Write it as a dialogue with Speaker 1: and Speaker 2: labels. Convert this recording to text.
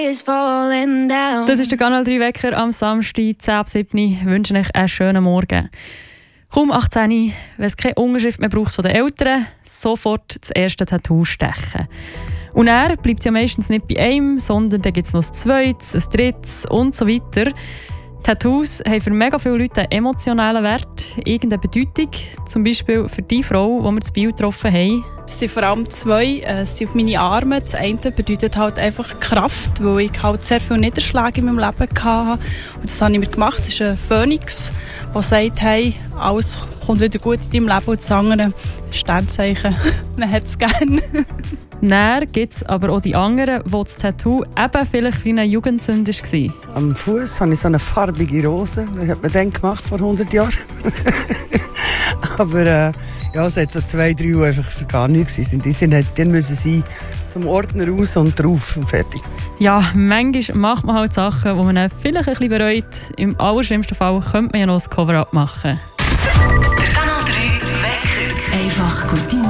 Speaker 1: Das ist der Kanal 3 Wecker am Samstag, 10 ab 7. Ich wünsche euch einen schönen Morgen. Kaum 18, wenn es keine Unterschrift mehr braucht von den Eltern, sofort das erste Tattoo stechen. Und er bleibt es ja meistens nicht bei einem, sondern dann gibt es noch ein zweites, ein drittes und so weiter. Tattoos haben für mega viele Leute einen emotionalen Wert, irgendeine Bedeutung. Zum Beispiel für die Frau, die wir das Bild getroffen haben.
Speaker 2: Es sind vor allem zwei. Es sind auf meine Arme. Das eine bedeutet halt einfach Kraft, weil ich halt sehr viele Niederschläge in meinem Leben hatte. Und das habe ich mir gemacht. Das ist ein Phönix, der sagt, hey, alles kommt wieder gut in deinem Leben. Und das andere Sternzeichen. Man hat es gerne.
Speaker 1: Dann gibt es aber auch die anderen, wo das Tattoo eben vielleicht eine Jugendsünde war.
Speaker 3: Am Fuß habe ich so eine farbige Rose. Das hat man dann gemacht, vor 100 Jahren. Aber ja, es hat so 2, 3 die einfach für gar nichts sind. Dann müssen sie zum Ordner raus und drauf und fertig.
Speaker 1: Ja, manchmal macht man halt Sachen, die man dann vielleicht ein bisschen bereut. Im allerschlimmsten Fall könnte man ja noch ein Cover-up machen.
Speaker 4: Der Kanal 3 Wecker. Einfach gute